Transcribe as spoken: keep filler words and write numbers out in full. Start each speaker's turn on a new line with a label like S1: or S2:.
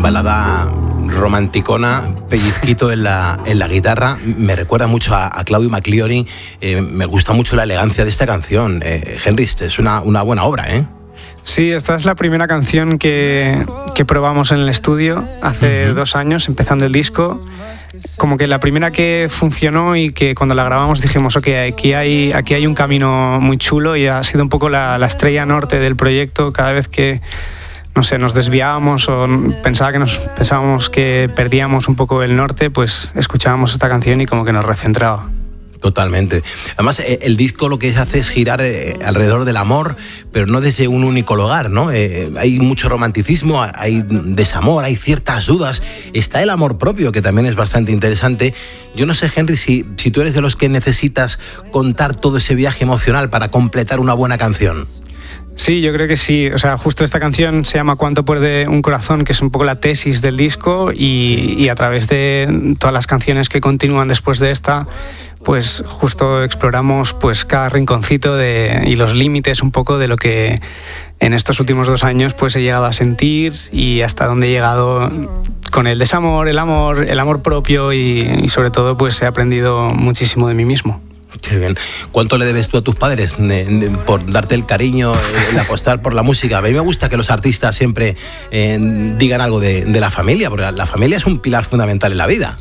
S1: balada romanticona, pellizquito en la, en la guitarra. Me recuerda mucho a, a Claudio Maglioni. Eh, me gusta mucho la elegancia de esta canción. Eh, Henry, es una, una buena obra, ¿eh?
S2: Sí, esta es la primera canción que, que probamos en el estudio hace uh-huh. dos años, empezando el disco. Como que la primera que funcionó y que cuando la grabamos dijimos, ok, aquí hay, aquí hay un camino muy chulo, y ha sido un poco la, la estrella norte del proyecto. Cada vez que, no sé, nos desviábamos o pensaba que nos, pensábamos que perdíamos un poco el norte, pues escuchábamos esta canción y como que nos recentraba.
S1: Totalmente. Además, el disco lo que hace es girar eh, alrededor del amor, pero no desde un único lugar, ¿no? Eh, hay mucho romanticismo, hay desamor, hay ciertas dudas. Está el amor propio, que también es bastante interesante. Yo no sé, Henry, si, si tú eres de los que necesitas contar todo ese viaje emocional para completar una buena canción.
S2: Sí, yo creo que sí. O sea, justo esta canción se llama Cuánto puede un corazón, que es un poco la tesis del disco, y, y a través de todas las canciones que continúan después de esta, pues justo exploramos pues cada rinconcito de, y los límites un poco de lo que en estos últimos dos años pues he llegado a sentir y hasta dónde he llegado con el desamor, el amor, el amor propio y, y sobre todo pues he aprendido muchísimo de mí mismo.
S1: Qué bien. ¿Cuánto le debes tú a tus padres de, de, por darte el cariño, el apostar por la música? A mí me gusta que los artistas siempre eh, digan algo de, de la familia, porque la familia es un pilar fundamental en la vida.